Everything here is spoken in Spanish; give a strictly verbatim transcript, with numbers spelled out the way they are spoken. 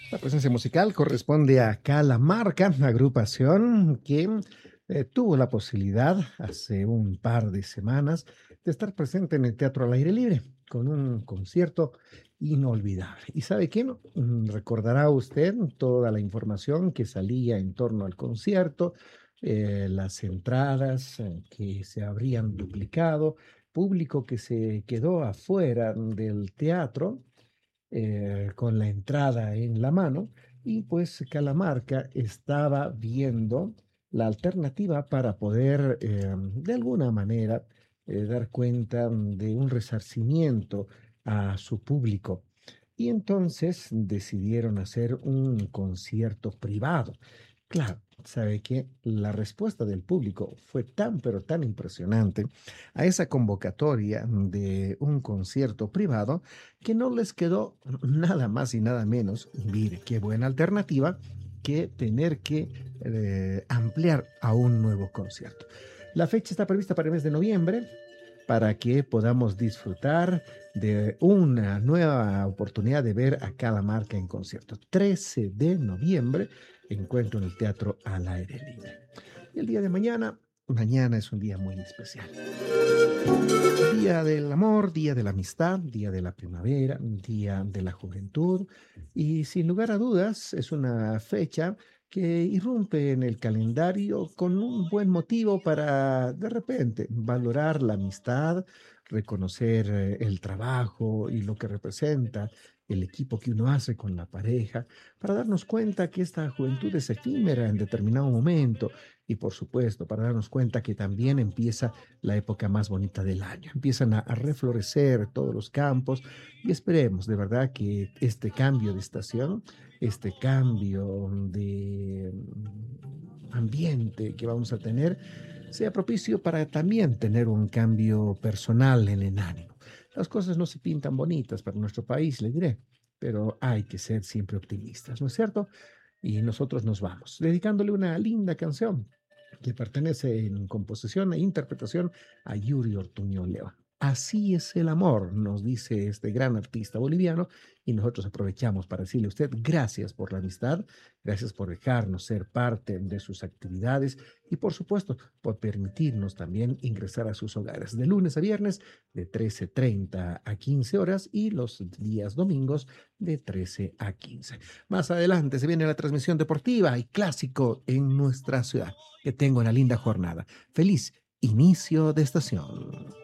La presencia musical corresponde a Calamarca, agrupación que eh, tuvo la posibilidad hace un par de semanas de estar presente en el Teatro al Aire Libre con un concierto inolvidable. ¿Y sabe qué? No? Mm, Recordará usted toda la información que salía en torno al concierto, eh, las entradas eh, que se habrían duplicado, público que se quedó afuera del teatro eh, con la entrada en la mano y pues Calamarca estaba viendo la alternativa para poder eh, de alguna manera eh, dar cuenta de un resarcimiento a su público. Y entonces decidieron hacer un concierto privado. Claro, sabe que la respuesta del público fue tan, pero tan impresionante a esa convocatoria de un concierto privado que no les quedó nada más y nada menos, mire, qué buena alternativa, que tener que eh, ampliar a un nuevo concierto. La fecha está prevista para el mes de noviembre, para que podamos disfrutar de una nueva oportunidad de ver a cada marca en concierto. trece de noviembre, encuentro en el Teatro al Aire Libre. Y el día de mañana, mañana es un día muy especial. Día del amor, día de la amistad, día de la primavera, día de la juventud y sin lugar a dudas es una fecha que irrumpe en el calendario con un buen motivo para de repente valorar la amistad, reconocer eh, el trabajo y lo que representa el equipo que uno hace con la pareja, para darnos cuenta que esta juventud es efímera en determinado momento y por supuesto para darnos cuenta que también empieza la época más bonita del año. Empiezan a, a reflorecer todos los campos y esperemos de verdad que este cambio de estación, este cambio de mm, ambiente que vamos a tener, sea propicio para también tener un cambio personal en el ánimo. Las cosas no se pintan bonitas para nuestro país, le diré, pero hay que ser siempre optimistas, ¿no es cierto? Y nosotros nos vamos, dedicándole una linda canción que pertenece en composición e interpretación a Yuri Ortuño León. Así es el amor, nos dice este gran artista boliviano, y nosotros aprovechamos para decirle a usted gracias por la amistad, gracias por dejarnos ser parte de sus actividades y por supuesto por permitirnos también ingresar a sus hogares de lunes a viernes de trece treinta a quince horas y los días domingos de trece a quince. Más adelante se viene la transmisión deportiva y clásico en nuestra ciudad. Que tenga una linda jornada. Feliz inicio de estación.